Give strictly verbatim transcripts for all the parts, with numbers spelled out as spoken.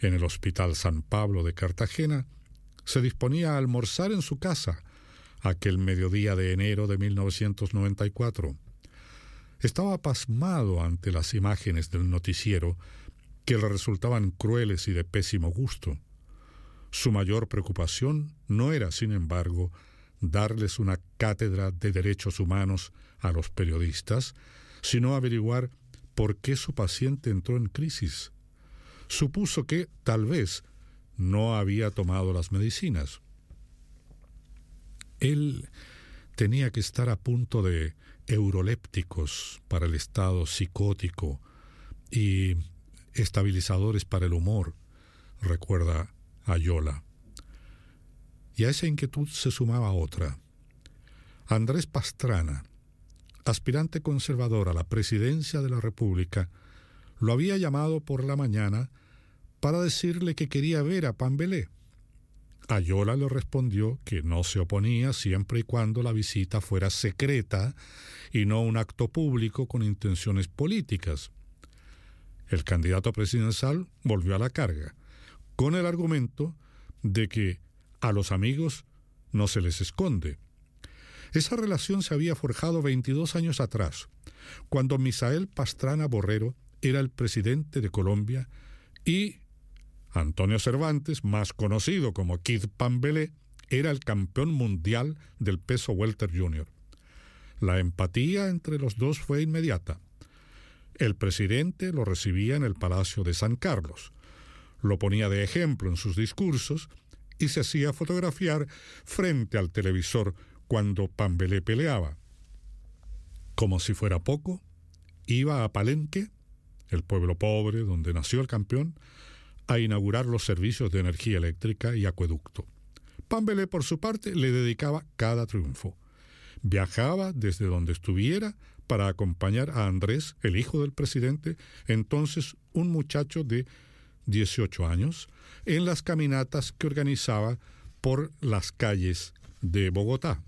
en el Hospital San Pablo de Cartagena, se disponía a almorzar en su casa aquel mediodía de enero de mil novecientos noventa y cuatro. Estaba pasmado ante las imágenes del noticiero que le resultaban crueles y de pésimo gusto. Su mayor preocupación no era, sin embargo, darles una cátedra de derechos humanos a los periodistas, sino averiguar por qué su paciente entró en crisis. Supuso que, tal vez, no había tomado las medicinas. Él tenía que estar a punto de eurolépticos para el estado psicótico y estabilizadores para el humor, recuerda Ayola. Y a esa inquietud se sumaba otra. Andrés Pastrana, aspirante conservador a la presidencia de la República, lo había llamado por la mañana para decirle que quería ver a Pambelé. Ayola le respondió que no se oponía siempre y cuando la visita fuera secreta y no un acto público con intenciones políticas. El candidato presidencial volvió a la carga, con el argumento de que a los amigos no se les esconde. Esa relación se había forjado veintidós años atrás, cuando Misael Pastrana Borrero era el presidente de Colombia y Antonio Cervantes, más conocido como Kid Pambelé, era el campeón mundial del peso welter junior. La empatía entre los dos fue inmediata. El presidente lo recibía en el Palacio de San Carlos, lo ponía de ejemplo en sus discursos y se hacía fotografiar frente al televisor cuando Pambelé peleaba. Como si fuera poco, iba a Palenque, el pueblo pobre donde nació el campeón, a inaugurar los servicios de energía eléctrica y acueducto. Pambelé, por su parte, le dedicaba cada triunfo. Viajaba desde donde estuviera para acompañar a Andrés, el hijo del presidente, entonces un muchacho de dieciocho años, en las caminatas que organizaba por las calles de Bogotá.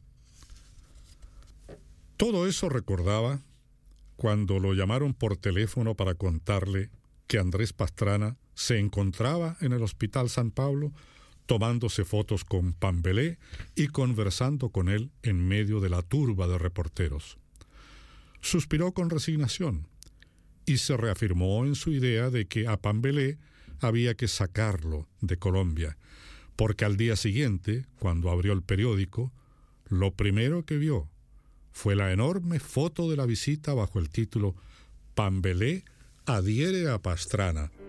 Todo eso recordaba cuando lo llamaron por teléfono para contarle que Andrés Pastrana se encontraba en el Hospital San Pablo tomándose fotos con Pambelé y conversando con él en medio de la turba de reporteros. Suspiró con resignación y se reafirmó en su idea de que a Pambelé había que sacarlo de Colombia, porque al día siguiente, cuando abrió el periódico, lo primero que vio fue la enorme foto de la visita bajo el título «Pambelé adhiere a Pastrana».